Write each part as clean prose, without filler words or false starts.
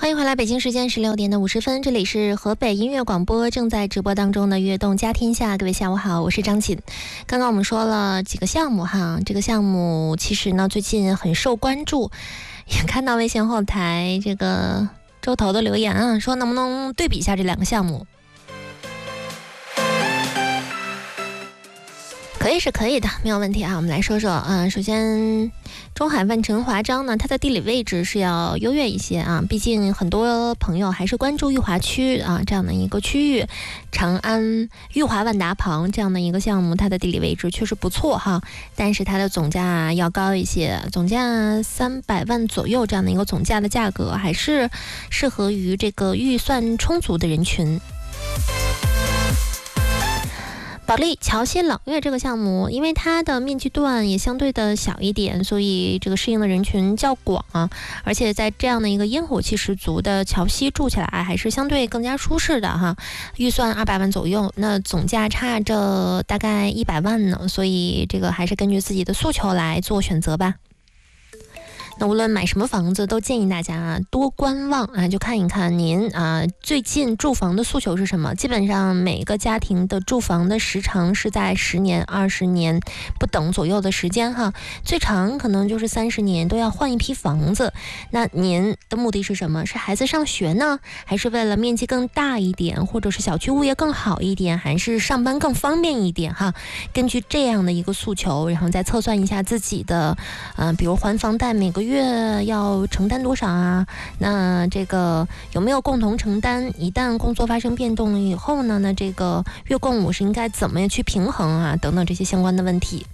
欢迎回来，北京时间16:50，这里是河北音乐广播正在直播当中的《悦动家天下》，各位下午好，我是张琴。刚刚我们说了几个项目哈，这个项目其实呢最近很受关注，也看到微信后台这个周头的留言啊，说能不能对比一下这两个项目。可以是可以的，没有问题啊。我们来说说，首先中海万城华章呢，它的地理位置是要优越一些啊，毕竟很多朋友还是关注裕华区啊这样的一个区域，长安裕华万达旁这样的一个项目，它的地理位置确实不错哈，但是它的总价要高一些，总价300万左右这样的一个总价的价格，还是适合于这个预算充足的人群。保利桥西冷月这个项目，因为它的面积段也相对的小一点，所以这个适应的人群较广啊，而且在这样的一个烟火气十足的桥西住起来还是相对更加舒适的哈。预算200万左右，那总价差着大概100万呢，所以这个还是根据自己的诉求来做选择吧。那无论买什么房子，都建议大家多观望啊，就看一看您最近住房的诉求是什么。基本上每个家庭的住房的时长是在10年、20年不等左右的时间哈，最长可能就是30年都要换一批房子。那您的目的是什么？是孩子上学呢，还是为了面积更大一点，或者是小区物业更好一点，还是上班更方便一点哈？根据这样的一个诉求，然后再测算一下自己的比如还房贷每个月要承担多少啊？那这个有没有共同承担？一旦工作发生变动了以后呢，那这个月供我是应该怎么去平衡啊？等等这些相关的问题。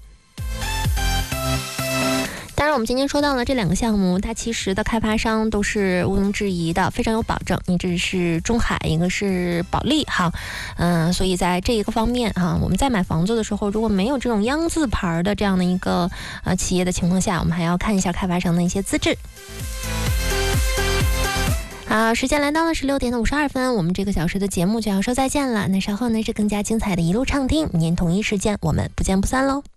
当然我们今天说到了这两个项目，它其实的开发商都是毋庸置疑的，非常有保证。一个是中海，一个是保利哈，所以在这一个方面哈，我们在买房子的时候，如果没有这种央字牌的这样的一个企业的情况下，我们还要看一下开发商的一些资质。好，时间来到了16:52，我们这个小时的节目就要说再见了。那稍后呢是更加精彩的一路畅听，明天同一时间我们不见不散喽。